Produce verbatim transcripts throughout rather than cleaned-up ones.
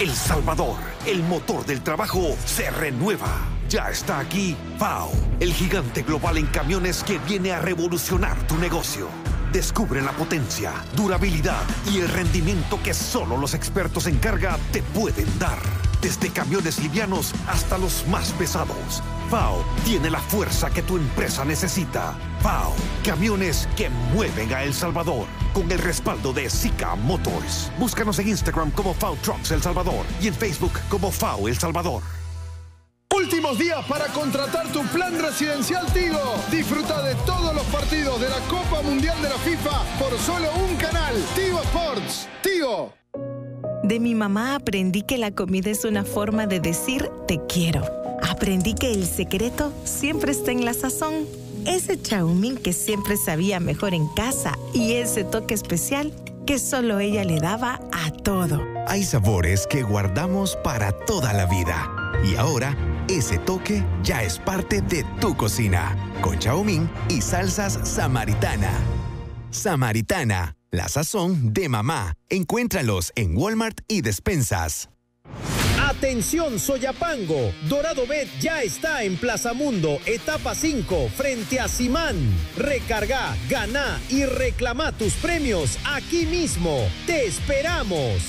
El Salvador, el motor del trabajo, se renueva. Ya está aquí F A O, el gigante global en camiones que viene a revolucionar tu negocio. Descubre la potencia, durabilidad y el rendimiento que solo los expertos en carga te pueden dar. Desde camiones livianos hasta los más pesados, F A O tiene la fuerza que tu empresa necesita. F A O, camiones que mueven a El Salvador. Con el respaldo de Zika Motors. Búscanos en Instagram como F A O Trucks El Salvador y en Facebook como F A O El Salvador. Últimos días para contratar tu plan residencial Tigo. Disfruta de todos los partidos de la Copa Mundial de la FIFA por solo un canal. Tigo Sports. Tigo. De mi mamá aprendí que la comida es una forma de decir te quiero. Aprendí que el secreto siempre está en la sazón. Ese chaumín que siempre sabía mejor en casa y ese toque especial que solo ella le daba a todo. Hay sabores que guardamos para toda la vida. Y ahora, ese toque ya es parte de tu cocina. Con chaumín y salsas Samaritana. Samaritana, la sazón de mamá. Encuéntralos en Walmart y despensas. Atención Soyapango, Dorado Bet ya está en Plaza Mundo, etapa cinco, frente a Simán. Recarga, gana y reclama tus premios aquí mismo. ¡Te esperamos!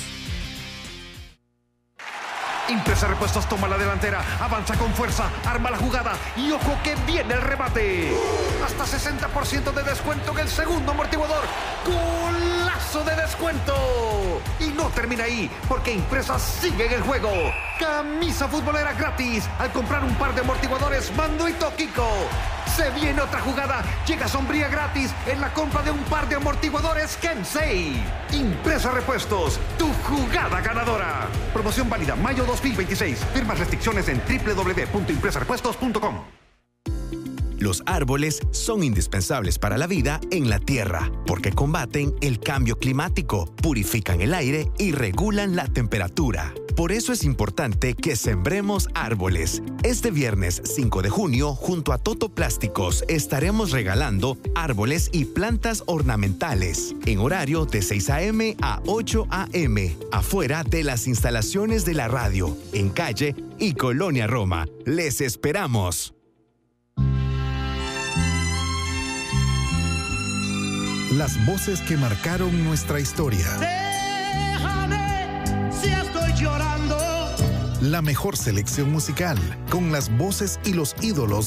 Impresa Repuestos toma la delantera, avanza con fuerza, arma la jugada y ojo que viene el remate. Hasta sesenta por ciento de descuento en el segundo amortiguador. ¡Golazo de descuento! Y no termina ahí, porque Impresa sigue en el juego. Camisa futbolera gratis al comprar un par de amortiguadores Mando y Toquico. Se viene otra jugada, llega sombría gratis en la compra de un par de amortiguadores Kensei. Impresa Repuestos, tu jugada ganadora. Promoción válida mayo dos mil veintiséis. Firmas restricciones en doble u doble u doble u punto impresa repuestos punto com. Los árboles son indispensables para la vida en la tierra porque combaten el cambio climático, purifican el aire y regulan la temperatura. Por eso es importante que sembremos árboles. Este viernes cinco de junio, junto a Toto Plásticos, estaremos regalando árboles y plantas ornamentales en horario de seis a eme a ocho a eme, afuera de las instalaciones de la radio, en calle y Colonia Roma. ¡Les esperamos! Las voces que marcaron nuestra historia. Déjame si estoy llorando. La mejor selección musical, con las voces y los ídolos